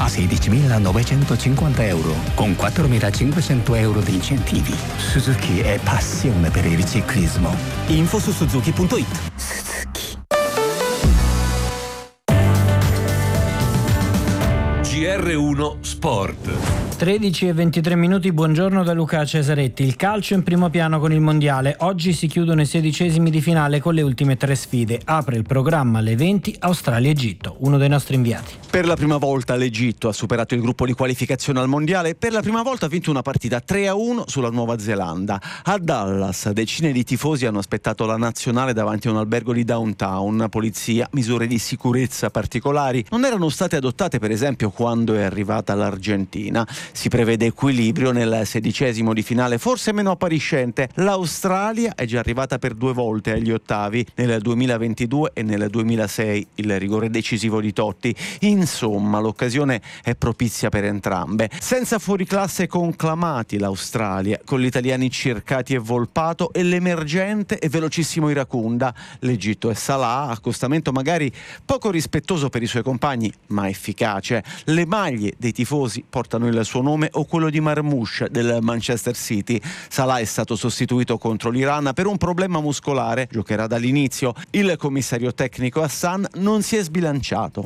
16.950 euro, con 4.500 euro di incentivi. Suzuki è passione per il ciclismo. Info su suzuki.it. GR1 Sport. 13:23, buongiorno da Luca Cesaretti. Il calcio in primo piano con il mondiale. Oggi si chiudono i 16esimi di finale con le ultime 3 sfide. Apre il programma alle 20 Australia-Egitto, uno dei nostri inviati. Per la prima volta l'Egitto ha superato il gruppo di qualificazione al mondiale e per la prima volta ha vinto una partita 3-1 sulla Nuova Zelanda. A Dallas decine di tifosi hanno aspettato la nazionale davanti a un albergo di downtown. Polizia, misure di sicurezza particolari non erano state adottate per esempio quando è arrivata l'Argentina. Si prevede equilibrio nel 16esimo di finale, forse meno appariscente. L'Australia è già arrivata per 2 volte agli ottavi, nel 2022 e nel 2006, il rigore decisivo di Totti. Insomma, l'occasione è propizia per entrambe. Senza fuoriclasse conclamati l'Australia, con gli italiani Cercati e Volpato e l'emergente e velocissimo Iracunda. L'Egitto è Salah, accostamento magari poco rispettoso per i suoi compagni, ma efficace. Le maglie dei tifosi portano il suo nome o quello di Marmoush del Manchester City. Salah è stato sostituito contro l'Iran per un problema muscolare, giocherà dall'inizio. Il commissario tecnico Hassan non si è sbilanciato.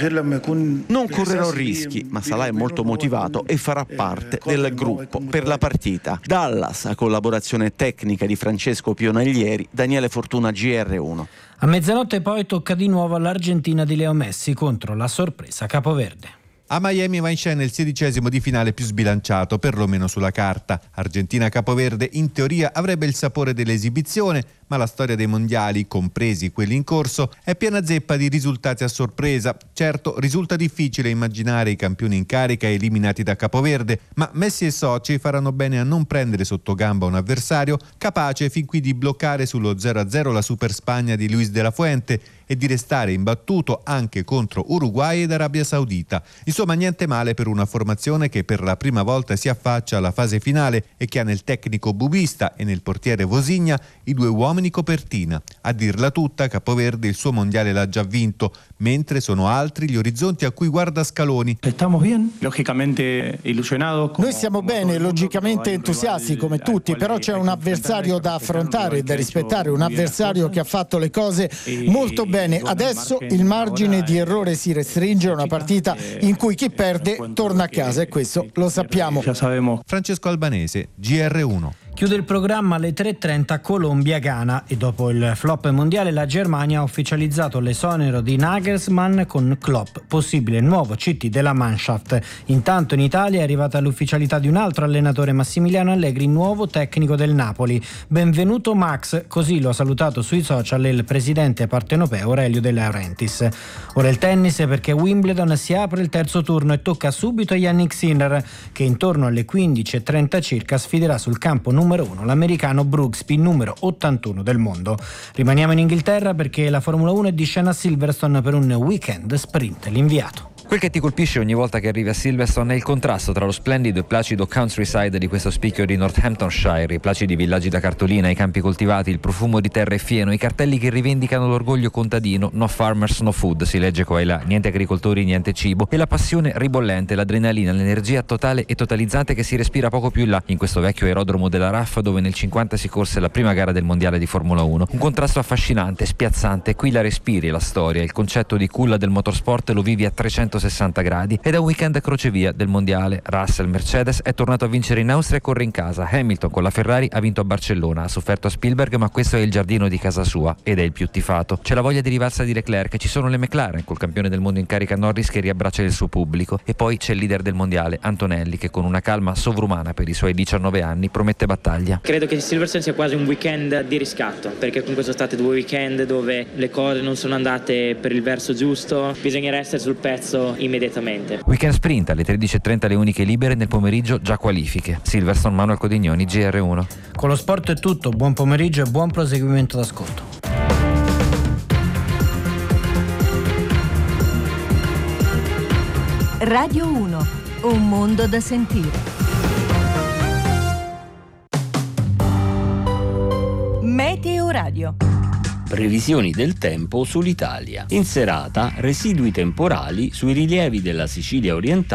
Non correrò rischi, ma Salah è molto motivato e farà parte del gruppo per la partita. Dallas, a collaborazione tecnica di Francesco Pionaglieri, Daniele Fortuna, GR1. A mezzanotte poi tocca di nuovo all'Argentina di Leo Messi contro la sorpresa Capoverde. A Miami va in scena il 16esimo di finale più sbilanciato, perlomeno sulla carta. Argentina-Capoverde in teoria avrebbe il sapore dell'esibizione, ma la storia dei mondiali, compresi quelli in corso, è piena zeppa di risultati a sorpresa. Certo, risulta difficile immaginare i campioni in carica eliminati da Capoverde, ma Messi e soci faranno bene a non prendere sotto gamba un avversario capace fin qui di bloccare sullo 0-0 la Super Spagna di Luis de la Fuente e di restare imbattuto anche contro Uruguay ed Arabia Saudita. Insomma, niente male per una formazione che per la prima volta si affaccia alla fase finale e che ha nel tecnico Bubista e nel portiere Vosigna i 2 uomini copertina. A dirla tutta, Capoverde il suo mondiale l'ha già vinto, mentre sono altri gli orizzonti a cui guarda Scaloni. Noi siamo bene, logicamente entusiasti come tutti, però c'è un avversario da affrontare e da rispettare, un avversario che ha fatto le cose molto bene. Adesso il margine di errore si restringe, è una partita in cui chi perde torna a casa e questo lo sappiamo. Francesco Albanese, GR1. Chiude il programma alle 3:30 Colombia-Ghana e dopo il flop mondiale la Germania ha ufficializzato l'esonero di Nagelsmann con Klopp, possibile nuovo CT della Mannschaft. Intanto in Italia è arrivata l'ufficialità di un altro allenatore, Massimiliano Allegri, nuovo tecnico del Napoli. Benvenuto Max, così lo ha salutato sui social il presidente partenopeo Aurelio De Laurentiis. Ora il tennis, perché Wimbledon si apre il terzo turno e tocca subito a Jannik Sinner, che intorno alle 15:30 circa sfiderà sul campo numero 1 l'americano Brooksby, numero 81 del mondo. Rimaniamo in Inghilterra perché la Formula 1 è di scena a Silverstone per un weekend sprint. L'inviato. Quel che ti colpisce ogni volta che arrivi a Silverstone è il contrasto tra lo splendido e placido countryside di questo spicchio di Northamptonshire, i placidi villaggi da cartolina, i campi coltivati, il profumo di terra e fieno, i cartelli che rivendicano l'orgoglio contadino, no farmers no food, si legge qua e là, niente agricoltori, niente cibo, e la passione ribollente, l'adrenalina, l'energia totale e totalizzante che si respira poco più in là, in questo vecchio aerodromo della RAF dove nel 50 si corse la prima gara del mondiale di Formula 1. Un contrasto affascinante, spiazzante, qui la respiri la storia, il concetto di culla del motorsport lo vivi a 360 gradi ed è un weekend crocevia del mondiale. Russell, Mercedes è tornato a vincere in Austria e corre in casa. Hamilton con la Ferrari ha vinto a Barcellona, ha sofferto a Spielberg, ma questo è il giardino di casa sua ed è il più tifato. C'è la voglia di rivalsa di Leclerc, ci sono le McLaren col campione del mondo in carica Norris che riabbraccia il suo pubblico e poi c'è il leader del mondiale Antonelli che con una calma sovrumana per i suoi 19 anni promette battaglia. Credo che Silverstone sia quasi un weekend di riscatto, perché comunque sono state 2 weekend dove le cose non sono andate per il verso giusto, bisognerà essere sul pezzo immediatamente. Weekend sprint alle 13:30 le uniche libere, nel pomeriggio già qualifiche. Silverstone, Manuel Codignoni, GR1. Con lo sport è tutto, buon pomeriggio e buon proseguimento d'ascolto. Radio 1, un mondo da sentire. Meteo Radio. Previsioni del tempo sull'Italia. In serata, residui temporali sui rilievi della Sicilia orientale